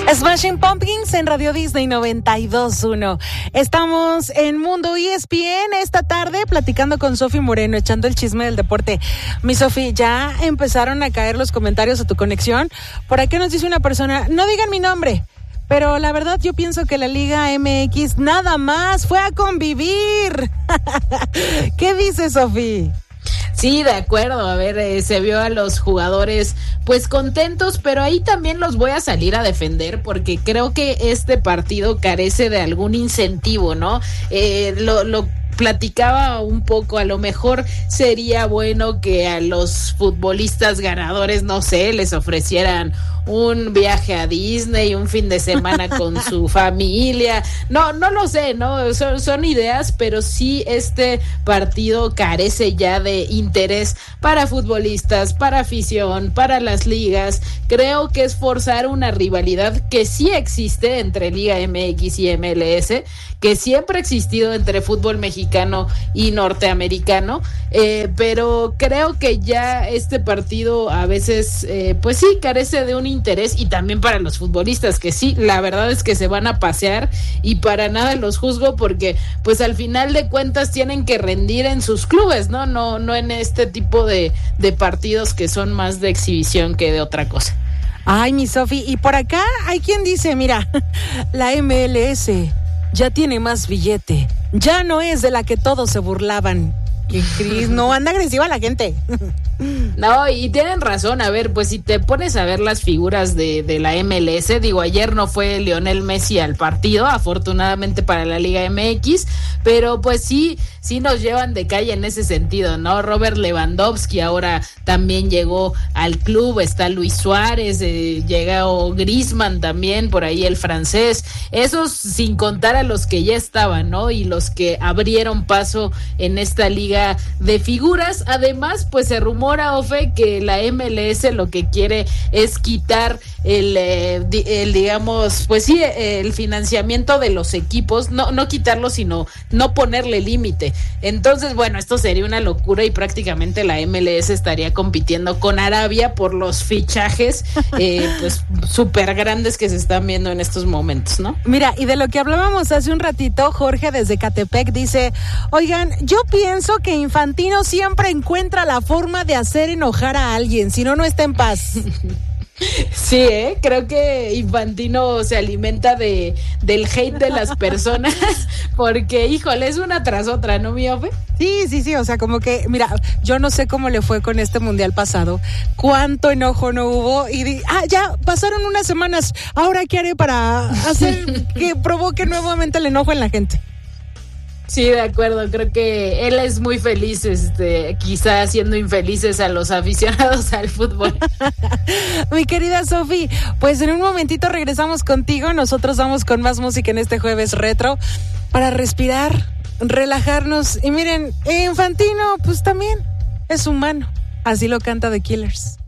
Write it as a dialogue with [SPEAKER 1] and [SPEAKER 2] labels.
[SPEAKER 1] Smashing Pumpkins en Radio Disney 92.1. Estamos en Mundo ESPN esta tarde platicando con Sofi Moreno, echando el chisme del deporte. Mi Sofi, ya empezaron a caer los comentarios a tu conexión. Por aquí nos dice una persona, no digan mi nombre, pero la verdad yo pienso que la Liga MX nada más fue a convivir. ¿Qué dices, Sofi?
[SPEAKER 2] Sí, de acuerdo, a ver, se vio a los jugadores pues contentos, pero ahí también los voy a salir a defender porque creo que este partido carece de algún incentivo, ¿no? Lo platicaba un poco, a lo mejor sería bueno que a los futbolistas ganadores, no sé, les ofrecieran un viaje a Disney, un fin de semana con su familia, no lo sé, ¿no? Son ideas, pero sí este partido carece ya de interés para futbolistas, para afición, para las ligas. Creo que es forzar una rivalidad que sí existe entre Liga MX y MLS, que siempre ha existido entre fútbol mexicano y norteamericano, pero creo que ya este partido a veces, pues sí, carece de un interés, y también para los futbolistas, que sí, la verdad es que se van a pasear y para nada los juzgo porque pues al final de cuentas tienen que rendir en sus clubes, no en este tipo de partidos que son más de exhibición que de otra cosa.
[SPEAKER 1] Ay, mi Sofi, y por acá hay quien dice, mira, la MLS ya tiene más billete, ya no es de la que todos se burlaban. Que Cris, no, anda agresiva la gente.
[SPEAKER 2] No, y tienen razón, a ver, pues si te pones a ver las figuras de la MLS, digo, ayer no fue Lionel Messi al partido, afortunadamente para la Liga MX, pero pues sí nos llevan de calle en ese sentido, ¿no? Robert Lewandowski ahora también llegó al club, está Luis Suárez, llegó Griezmann también, por ahí el francés, esos sin contar a los que ya estaban, ¿no? Y los que abrieron paso en esta liga de figuras. Además, pues se rumora, Ofe, que la MLS lo que quiere es quitar el digamos, pues sí, el financiamiento de los equipos, no quitarlo, sino no ponerle límite. Entonces, bueno, esto sería una locura y prácticamente la MLS estaría compitiendo con Arabia por los fichajes pues súper grandes que se están viendo en estos momentos, ¿no?
[SPEAKER 1] Mira, y de lo que hablábamos hace un ratito, Jorge desde Catepec dice, oigan, yo pienso que Infantino siempre encuentra la forma de hacer enojar a alguien, si no está en paz.
[SPEAKER 2] Sí, creo que Infantino se alimenta del hate de las personas, porque, híjole, es una tras otra, ¿no, mi Ofe?
[SPEAKER 1] Sí, o sea, como que, mira, yo no sé cómo le fue con este mundial pasado, cuánto enojo no hubo, y ya pasaron unas semanas, ahora qué haré para hacer que provoque nuevamente el enojo en la gente.
[SPEAKER 2] Sí, de acuerdo, creo que él es muy feliz, quizá haciendo infelices a los aficionados al fútbol.
[SPEAKER 1] Mi querida Sofi, pues en un momentito regresamos contigo, nosotros vamos con más música en este jueves retro, para respirar, relajarnos, y miren, Infantino, pues también es humano, así lo canta The Killers.